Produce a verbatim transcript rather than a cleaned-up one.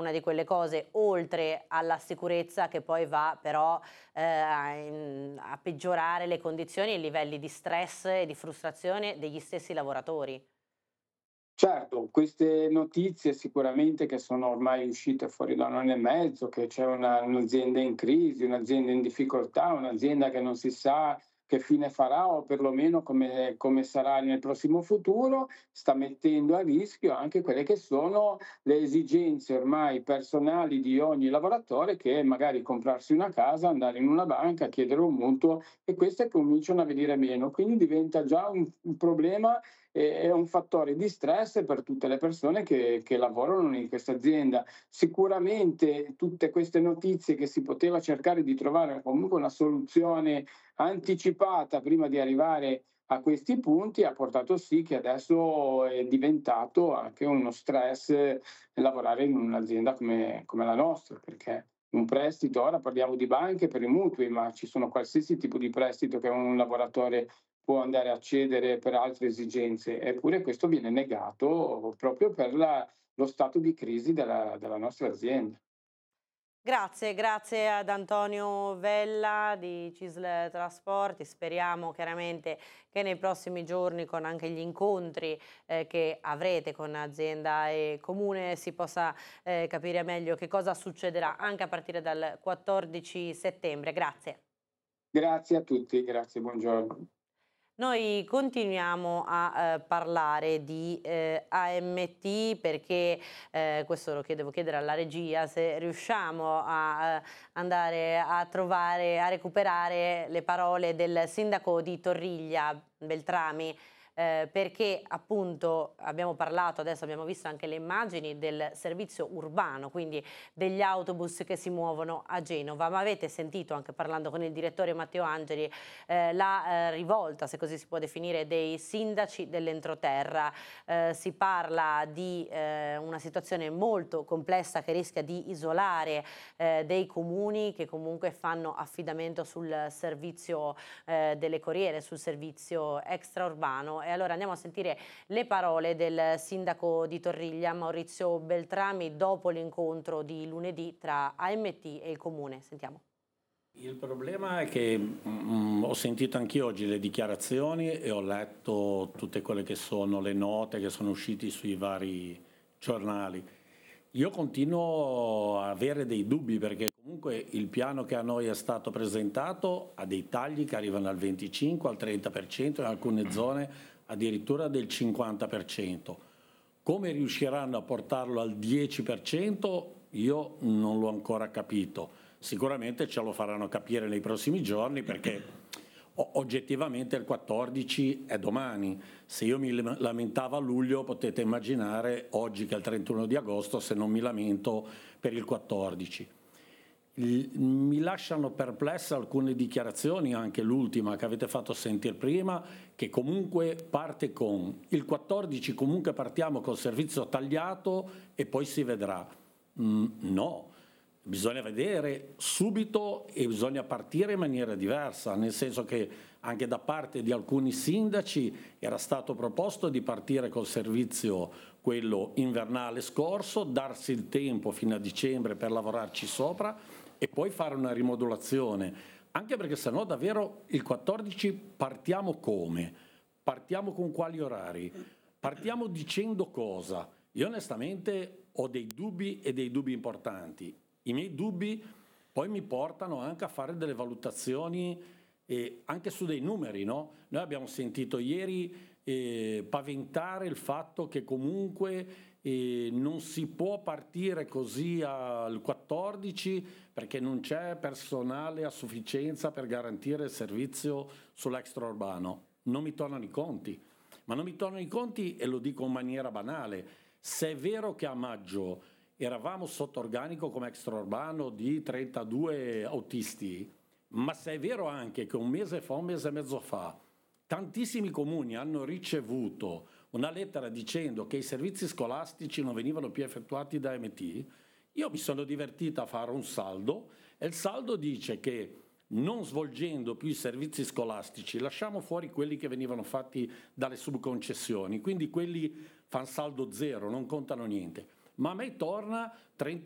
una di quelle cose, oltre alla sicurezza, che poi va però eh, a, in- a peggiorare le condizioni e i livelli di stress e di frustrazione degli stessi lavoratori. Certo, queste notizie sicuramente che sono ormai uscite fuori da un anno e mezzo, che c'è una un'azienda in crisi, un'azienda in difficoltà, un'azienda che non si sa che fine farà o perlomeno come come sarà nel prossimo futuro, sta mettendo a rischio anche quelle che sono le esigenze ormai personali di ogni lavoratore che magari comprarsi una casa, andare in una banca, chiedere un mutuo e queste cominciano a venire meno. Quindi diventa già un un problema e è un fattore di stress per tutte le persone che che lavorano in questa azienda. Sicuramente tutte queste notizie che si poteva cercare di trovare comunque una soluzione anticipata prima di arrivare a questi punti, ha portato sì che adesso è diventato anche uno stress eh, lavorare in un'azienda come come la nostra, perché un prestito ora parliamo di banche per i mutui, ma ci sono qualsiasi tipo di prestito che un lavoratore può andare a cedere per altre esigenze, eppure questo viene negato proprio per la lo stato di crisi della della nostra azienda. Grazie, grazie ad Antonio Vella di Cisl Trasporti. Speriamo chiaramente che nei prossimi giorni, con anche gli incontri eh, che avrete con azienda e comune, si possa eh, capire meglio che cosa succederà anche a partire dal quattordici settembre. Grazie. Grazie a tutti, grazie, buongiorno. Noi continuiamo a eh, parlare di eh, A M T perché, eh, questo lo chiedevo chiedere alla regia, se riusciamo a eh, andare a trovare, a recuperare le parole del sindaco di Torriglia, Beltrami, eh, perché appunto abbiamo parlato, adesso abbiamo visto anche le immagini del servizio urbano, quindi degli autobus che si muovono a Genova, ma avete sentito anche parlando con il direttore Matteo Angeli eh, la eh, rivolta, se così si può definire, dei sindaci dell'entroterra. Eh, si parla di eh, una situazione molto complessa che rischia di isolare eh, dei comuni che comunque fanno affidamento sul servizio eh, delle corriere, sul servizio extraurbano. E allora andiamo a sentire le parole del sindaco di Torriglia, Maurizio Beltrami, dopo l'incontro di lunedì tra A M T e il comune. Sentiamo. Il problema è che mm, ho sentito anch'io oggi le dichiarazioni e ho letto tutte quelle che sono le note che sono uscite sui vari giornali. Io continuo a avere dei dubbi perché comunque il piano che a noi è stato presentato ha dei tagli che arrivano al venticinque, al trenta per cento, in alcune zone addirittura del cinquanta per cento. Come riusciranno a portarlo al dieci per cento io non l'ho ancora capito. Sicuramente ce lo faranno capire nei prossimi giorni perché oggettivamente il quattordici è domani. Se io mi lamentavo a luglio potete immaginare oggi che è il trentuno di agosto se non mi lamento per il quattordici. Mi lasciano perplesse alcune dichiarazioni, anche l'ultima che avete fatto sentire prima, che comunque parte con il quattordici comunque partiamo col servizio tagliato e poi si vedrà. Mm, no, bisogna vedere subito e bisogna partire in maniera diversa, nel senso che anche da parte di alcuni sindaci era stato proposto di partire col servizio quello invernale scorso, darsi il tempo fino a dicembre per lavorarci sopra e poi fare una rimodulazione, anche perché sennò davvero il quattordici partiamo come? Partiamo con quali orari? Partiamo dicendo cosa? Io onestamente ho dei dubbi e dei dubbi importanti. I miei dubbi poi mi portano anche a fare delle valutazioni eh, anche su dei numeri, no? Noi abbiamo sentito ieri eh, paventare il fatto che comunque eh, non si può partire così al quattordici perché non c'è personale a sufficienza per garantire il servizio sull'extraurbano. Non mi tornano i conti, ma non mi tornano i conti e lo dico in maniera banale. Se è vero che a maggio eravamo sotto organico come extraurbano di trentadue autisti, ma se è vero anche che un mese fa, un mese e mezzo fa, tantissimi comuni hanno ricevuto una lettera dicendo che i servizi scolastici non venivano più effettuati da A M T, io mi sono divertita a fare un saldo e il saldo dice che non svolgendo più i servizi scolastici lasciamo fuori quelli che venivano fatti dalle subconcessioni, quindi quelli fanno saldo zero, non contano niente, ma a me torna trenta